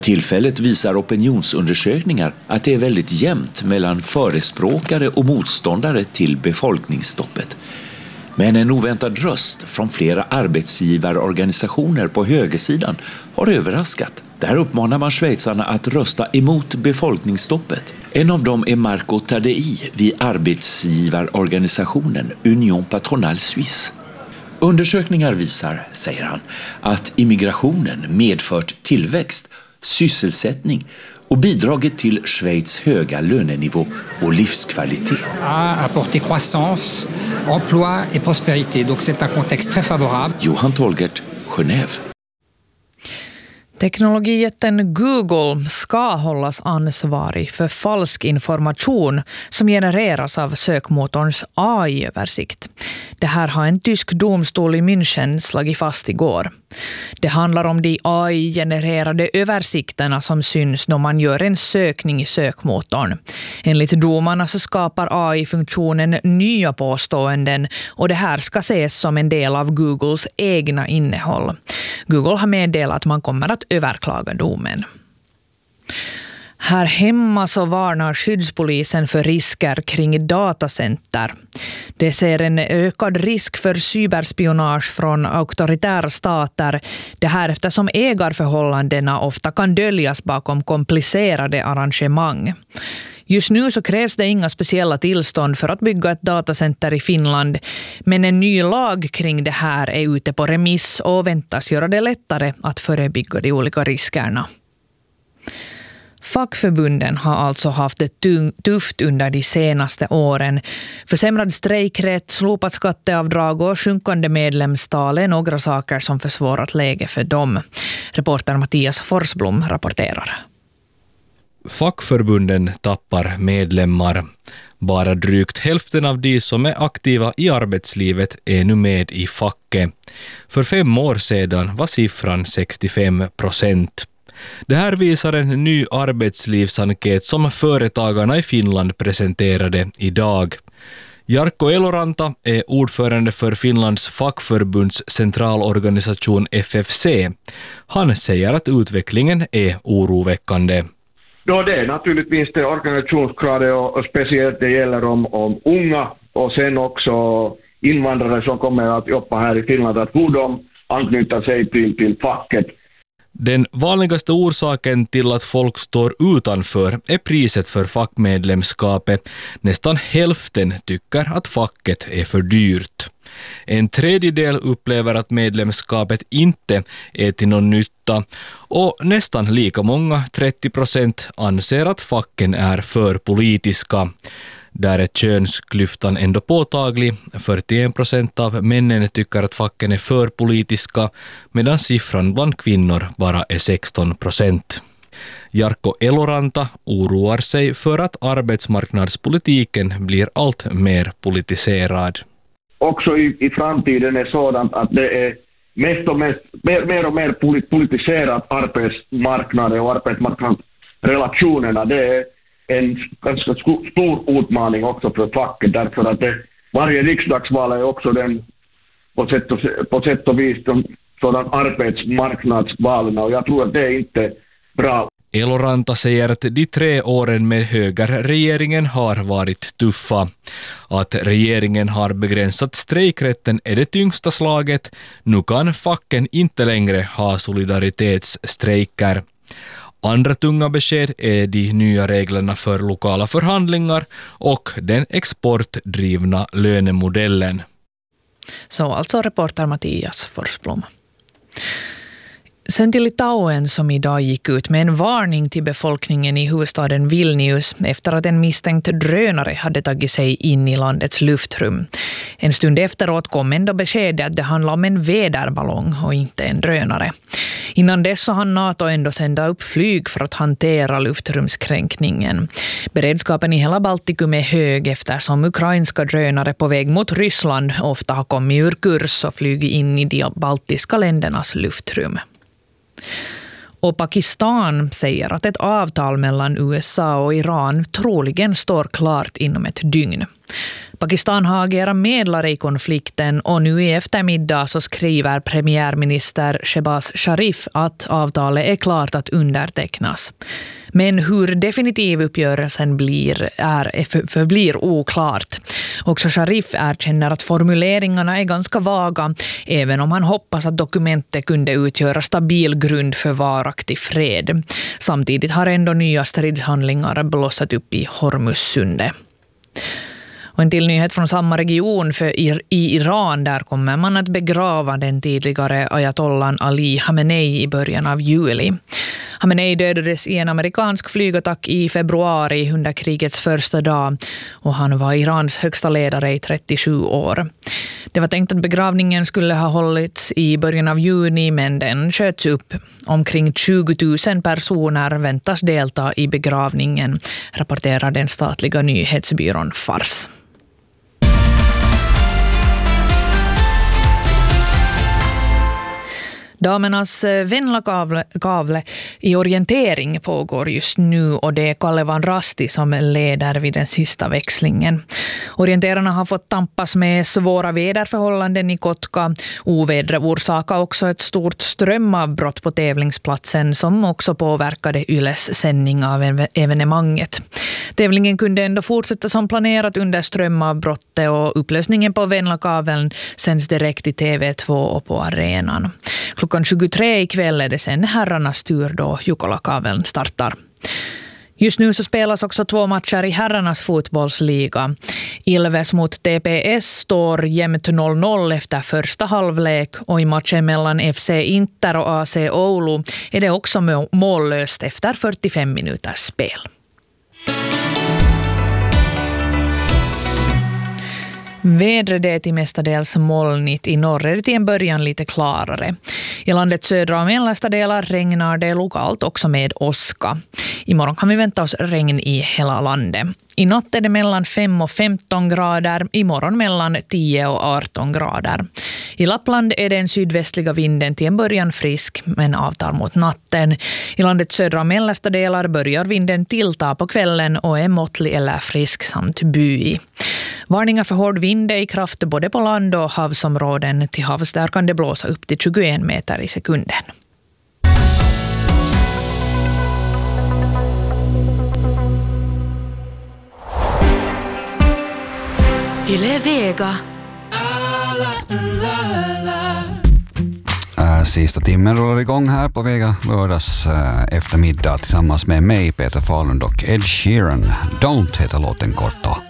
Tillfället visar opinionsundersökningar att det är väldigt jämnt mellan förespråkare och motståndare till befolkningsstoppet. Men en oväntad röst från flera arbetsgivarorganisationer på högersidan har överraskat. Där uppmanar man schweizarna att rösta emot befolkningsstoppet. En av dem är Marco Tadei vid arbetsgivarorganisationen Union Patronale Suisse. Undersökningar visar, säger han, att immigrationen medfört tillväxt, sysselsättning och bidragit till Schweiz höga lönenivå och livskvalitet. A apporté croissance, emploi et prospérité. Donc c'est un contexte très favorable. Johan Tolgert, Genève. Teknologijätten Google ska hållas ansvarig för falsk information som genereras av sökmotorns AI-översikt. Det här har en tysk domstol i München slagit fast igår. Det handlar om de AI-genererade översikterna som syns när man gör en sökning i sökmotorn. Enligt domarna så skapar AI-funktionen nya påståenden och det här ska ses som en del av Googles egna innehåll. Google har meddelat att man kommer att överklaga domen. Här hemma så varnar skyddspolisen för risker kring datacenter. Det ser en ökad risk för cyberspionage från auktoritära stater. Det här eftersom ägarförhållandena ofta kan döljas bakom komplicerade arrangemang. Just nu så krävs det inga speciella tillstånd för att bygga ett datacenter i Finland, men en ny lag kring det här är ute på remiss och väntas göra det lättare att förebygga de olika riskerna. Fackförbunden har alltså haft det tufft under de senaste åren. Försämrad strejkrätt, slopat skatteavdrag och sjunkande medlemstal är några saker som försvårat läge för dem. Reporter Mattias Forsblom rapporterar. Fackförbunden tappar medlemmar. Bara drygt hälften av de som är aktiva i arbetslivet är nu med i facket. För 5 år sedan var siffran 65%. Det här visar en ny arbetslivsenkät som företagarna i Finland presenterade idag. Jarkko Eloranta är ordförande för Finlands fackförbunds centralorganisation FFC. Han säger att utvecklingen är oroväckande. Då det är naturligtvis det organisationsgraden och speciellt det gäller om unga och sen också invandrare som kommer att jobba här i Finland, att hur de anknyter sig till facket. Den vanligaste orsaken till att folk står utanför är priset för fackmedlemskapet. Nästan hälften tycker att facket är för dyrt. 1/3 upplever att medlemskapet inte är till någon nytta och nästan lika många, 30%, anser att facken är för politiska. Där är könsklyftan ändå påtaglig. 41% av männen tycker att facken är för politiska medan siffran bland kvinnor bara är 16%. Jarkko Eloranta oroar sig för att arbetsmarknadspolitiken blir allt mer politiserad. Också i framtiden är sådant att det är mer och mer politiserat arbetsmarknad och arbetsmarknadsrelationerna. Det är en ganska stor utmaning också för facket, därför att varje riksdagsval är också den på sätt och vis sådan arbetsmarknadsvalen, och jag tror att det är inte bra. Eloranta säger att de 3 åren med högerregeringen har varit tuffa. Att regeringen har begränsat strejkrätten är det tyngsta slaget. Nu kan facken inte längre ha solidaritetsstrejker. Andra tunga besked är de nya reglerna för lokala förhandlingar och den exportdrivna lönemodellen. Så alltså reporter Mattias Forsblom. Sen till Litauen som idag gick ut med en varning till befolkningen i huvudstaden Vilnius efter att en misstänkt drönare hade tagit sig in i landets luftrum. En stund efteråt kom ändå beskedet att det handlar om en väderballong och inte en drönare. Innan dess så hann NATO ändå sända upp flyg för att hantera luftrumskränkningen. Beredskapen i hela Baltikum är hög eftersom ukrainska drönare på väg mot Ryssland ofta har kommit ur kurs och flugit in i de baltiska ländernas luftrum. Och Pakistan säger att ett avtal mellan USA och Iran troligen står klart inom ett dygn. Pakistan har agerat medlare i konflikten och nu i eftermiddag så skriver premiärminister Shehbaz Sharif att avtalet är klart att undertecknas. Men hur definitiv uppgörelsen förblir oklart. Också Sharif erkänner att formuleringarna är ganska vaga, även om han hoppas att dokumentet kunde utgöra stabil grund för varaktig fred. Samtidigt har ändå nya stridshandlingar blossat upp i Hormuzsundet. Och en till nyhet från samma region, för i Iran där kommer man att begrava den tidigare ayatollan Ali Khamenei i början av juli. Khamenei dödades i en amerikansk flygattack i februari under krigets första dag och han var Irans högsta ledare i 37 år. Det var tänkt att begravningen skulle ha hållits i början av juni, men den sköts upp. Omkring 20 000 personer väntas delta i begravningen, rapporterar den statliga nyhetsbyrån Fars. Damernas Venla-kavle i orientering pågår just nu och det är Kalevan Rasti som leder vid den sista växlingen. Orienterarna har fått tampas med svåra väderförhållanden i Kotka. Ovädret orsakar också ett stort strömavbrott på tävlingsplatsen som också påverkade Yles sändning av evenemanget. Tävlingen kunde ändå fortsätta som planerat under strömavbrottet och upplösningen på Venla-kaveln sänds direkt i TV2 och på arenan. Klockan 23 ikväll är det sen herrarnas tur då Jukola-kaveln startar. Just nu så spelas också 2 matcher i herrarnas fotbollsliga. Ilves mot TPS står jämnt 0-0 efter första halvlek och i matchen mellan FC Inter och AC Oulu är det också mållöst efter 45 minuters spel. Vädret är till mestadels molnigt, i norr är det till en början lite klarare. I landets södra och mellersta delar regnar det lokalt också med åska. Imorgon kan vi vänta oss regn i hela landet. I natt är det mellan 5 och 15 grader, imorgon mellan 10 och 18 grader. I Lappland är den sydvästliga vinden till en början frisk men avtar mot natten. I landets södra och mellersta delar börjar vinden tillta på kvällen och är måttlig eller frisk samt byig. Varningar för hård vind är i kraft både på land och havsområden. Till havs där kan det blåsa upp till 21 meter i sekunden. Yle Vega. Sista timmen rullar igång här på Vega lördags eftermiddag tillsammans med mig, Peter Falund och Ed Sheeran. Don't heter låten kort och